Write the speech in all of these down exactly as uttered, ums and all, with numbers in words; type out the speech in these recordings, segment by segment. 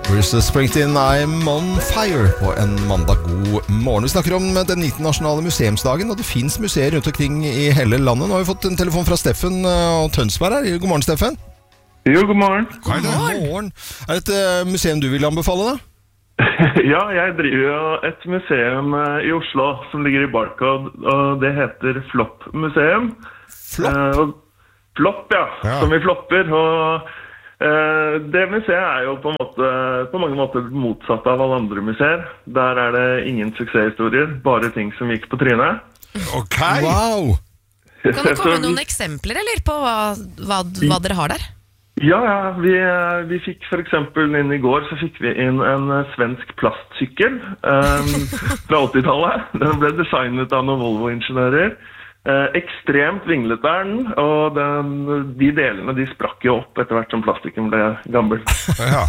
Bruce Springsteen, I'm on fire på en mandag. God morgen. Vi snakker om den internasjonale museumsdagen, og det finnes museer rundt omkring i hele landet. Nå har vi fått en telefon fra Steffen og Tønsberg her. God morgen, Steffen. Jo, god morgen. God morgen. Er det et museum du vil anbefale, da? Ja, jeg driver jo et museum i Oslo som ligger i Barcode, og det heter Flopp museum. Flopp? Uh, flopp, ja, ja, som vi flopper, og uh, det museet er jo på, en måte, på mange måter motsatt av alle andre museer. Der er det ingen suksesshistorier, bare ting som gikk på trynet. Ok! Wow! Kan du komme med noen eksempler, eller, på hva, hva, hva dere har der? Ja, ja, vi, vi fikk for eksempel inn i går, så fikk vi inn en svensk plastsykkel um, fra åttitallet. Den ble designet av noen Volvo-ingeniører. Uh, ekstremt vinglet er den, og den, de delene de sprakk jo opp etter hvert som plastikken ble gammel. Ja.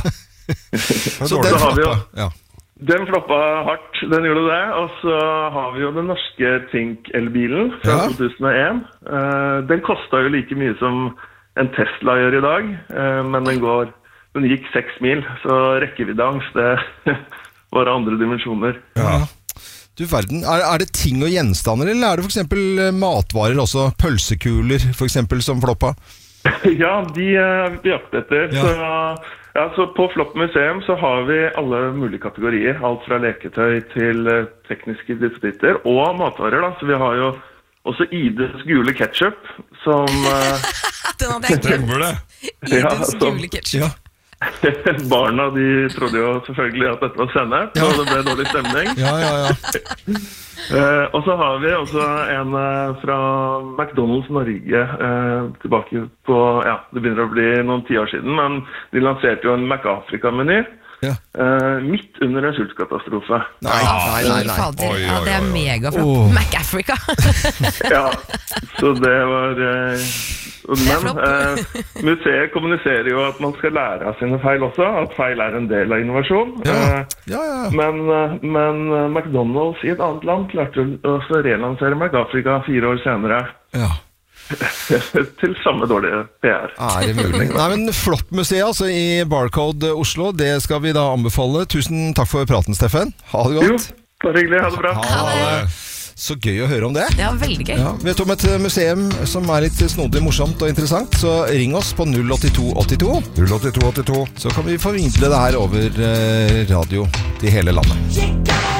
Så den floppa? Ja. Den floppa hardt, den gjorde det. Og så har vi jo den norske Tink-elbilen fra ja. to tusen og en. Uh, den kostet jo like mye som en Tesla gjør i dag, uh, men den, går, den gikk seks mil, så rekkeviddeangst, det var andre dimensjoner. Ja. Du verden, er, er det ting og gjenstander, eller er det for eksempel matvarer også? Pølsekuler, for eksempel, som floppa? Ja, de er vi jakter etter. Ja. Så, ja, så på Flopp museum så har vi alle mulige kategorier. Alt fra leketøy til uh, tekniske dispositter og matvarer. Da. Så vi har jo også Ides gule ketchup, som... Uh, Den hadde jeg glemt. Ides ja, gule ketchup. Ja. Barna, de trodde jo selvfølgelig at dette var sennep, ja. Og det ble dårlig stemning. Ja, ja, ja. uh, og så har vi også en uh, fra McDonald's Norge, uh, tilbake på, ja, det begynner å bli noen ti år siden, men de lanserte jo en McAfrica-meny. Ja. Uh, midt under en sultkatastrofe. Nei, nei, nei, nei. Oi, oi, oi. Ja, det er megaflott. Oh. McAfrica. Ja, så det var uh, men uh, museet kommuniserer jo at man skal lære av sine feil også, at feil er en del av innovasjon. Ja. Uh, Ja, ja. Men, uh, men uh, McDonald's i et annet land klarte å relansere McAfrica fire år senere. Ja. Til samme dårlige P R. Er det mulig? Nei, men Flopp-museet altså, i Barcode Oslo, det skal vi da anbefale. Tusen takk for praten, Steffen. Ha det godt. Jo, bare hyggelig. Ha det bra. Ha det. Så gøy å høre om det. Ja, veldig gøy. Ja, vet du om et museum som er litt snodig, morsomt og interessant, så ring oss på null åtte to åtte to. null åtte to åtte to. Så kan vi formidle det her over radio til hele landet.